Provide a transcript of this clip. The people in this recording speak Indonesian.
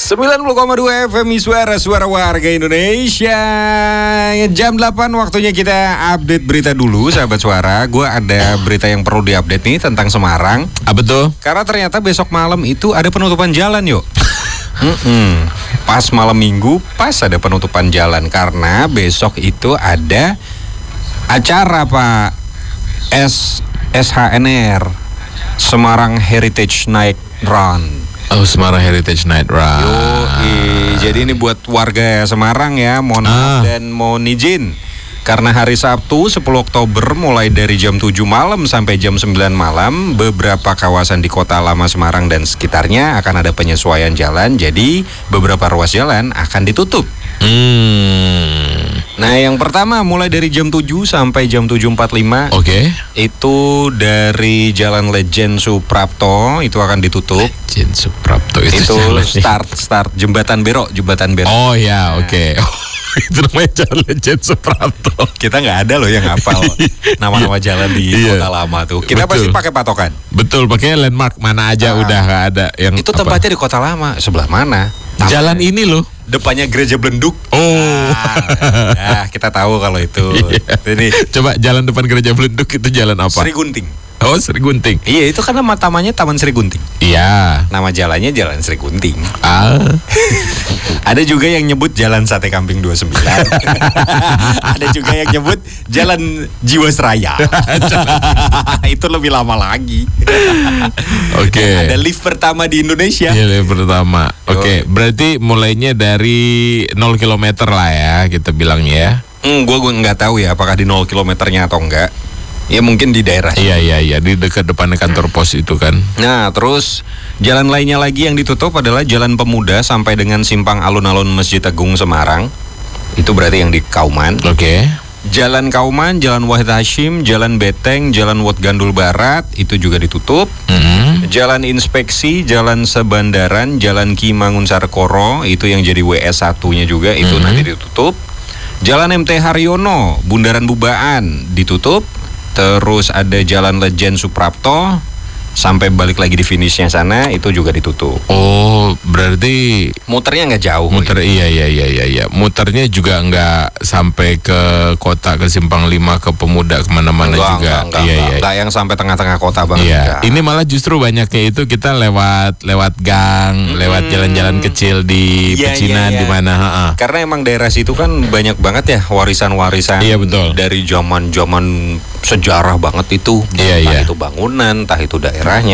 90,2 FM Suara Warga Indonesia. Jam 8 waktunya kita update berita dulu, sahabat suara. Gue ada berita yang perlu diupdate nih tentang Semarang. Apa tuh? Karena ternyata besok malam itu ada penutupan jalan, yuk. Pas malam minggu, pas ada penutupan jalan. Karena besok itu ada acara Pak SHNR, Semarang Heritage Night Run. Oh, Semarang Heritage Night Run. Jadi ini buat warga Semarang ya, mohon maaf dan mohon izin. Karena hari Sabtu 10 Oktober mulai dari jam 7 malam sampai jam 9 malam, beberapa kawasan di Kota Lama Semarang dan sekitarnya akan ada penyesuaian jalan. Jadi beberapa ruas jalan akan ditutup. Nah, yang pertama mulai dari jam 7 sampai jam 7.45. Oke. Itu dari Jalan Lejen Suprapto itu akan ditutup. Lejen Suprapto itu start Jembatan Bero. Oh ya, oke. Itu namanya Jalan Lejen Suprapto. Kita nggak ada loh yang hafal nama-nama jalan di Kota Lama tuh. Kita pasti pakai patokan. Betul, pakai landmark mana aja udah nggak ada yang. Itu tempatnya di Kota Lama. Sebelah mana? Jalan ini loh. Depannya Gereja Belenduk. Oh. Nah, kita tahu kalau itu. Jadi coba jalan depan Gereja Belenduk itu jalan apa? Sri Gunting. Oh, Sri Gunting. Iya, itu karena namanya Taman Sri Gunting. Iya. Nama jalannya Jalan Sri Gunting. Ada juga yang nyebut Jalan Sate Kambing 29. Ada juga yang nyebut Jalan Jiwasraya. Itu lebih lama lagi. Oke. Ada lift pertama di Indonesia. Iya, lift pertama. Oke, berarti mulainya dari 0 km lah ya, kita bilangnya ya. Gue nggak tahu ya apakah di 0 kilometernya atau enggak. Ya mungkin di daerah. Iya, di dekat depan kantor pos itu kan. Nah, terus jalan lainnya lagi yang ditutup adalah Jalan Pemuda sampai dengan simpang alun-alun Masjid Agung Semarang. Itu berarti yang di Kauman. Oke. Jalan Kauman, Jalan Wahid Hashim, Jalan Beteng, Jalan Wat Gandul Barat itu juga ditutup. Jalan Inspeksi, Jalan Sebandaran, Jalan Ki Mangunsarkoro itu yang jadi WS1-nya juga itu nanti ditutup. Jalan MT Haryono, Bundaran Bubaan ditutup. Terus ada Jalan Lejen Suprapto sampai balik lagi di finishnya sana itu juga ditutup. Oh, berarti muternya nggak jauh. Iya. Muternya juga nggak sampai ke kota, ke Simpang 5, ke Pemuda, kemana-mana juga. Nggak yang sampai tengah-tengah kota banget. Iya. Ini malah justru banyaknya itu kita lewat gang, lewat jalan-jalan kecil di pecinan di mana. Karena emang daerah situ kan banyak banget ya warisan-warisan. Iya, betul. Dari zaman sejarah banget itu. Entah itu bangunan, entah itu daerahnya.